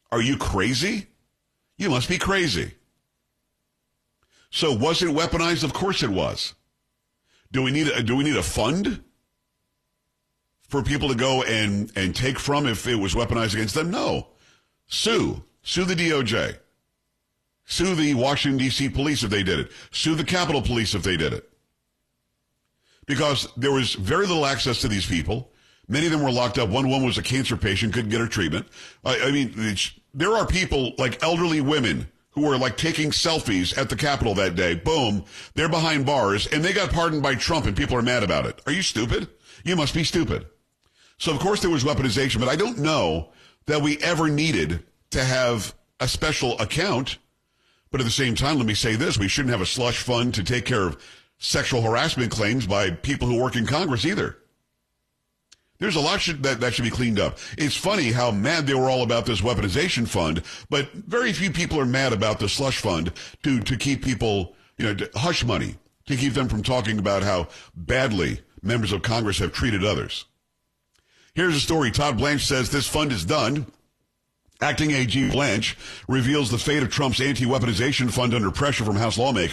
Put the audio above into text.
Are you crazy? You must be crazy. So was it weaponized? Of course it was. Do we need a fund for people to go and take from if it was weaponized against them? No. Sue the DOJ. Sue the Washington, D.C. police if they did it. Sue the Capitol Police if they did it. Because there was very little access to these people. Many of them were locked up. One woman was a cancer patient, couldn't get her treatment. I mean, there are people like elderly women who were like taking selfies at the Capitol that day. Boom. They're behind bars and they got pardoned by Trump and people are mad about it. Are you stupid? You must be stupid. So of course there was weaponization, but I don't know that we ever needed to have a special account. But at the same time, let me say this. We shouldn't have a slush fund to take care of sexual harassment claims by people who work in Congress either. There's a lot that should be cleaned up. It's funny how mad they were all about this weaponization fund, but very few people are mad about the slush fund to keep people, hush money, to keep them from talking about how badly members of Congress have treated others. Here's a story. Todd Blanche says this fund is done. Acting AG Blanche reveals the fate of Trump's anti-weaponization fund under pressure from House lawmakers.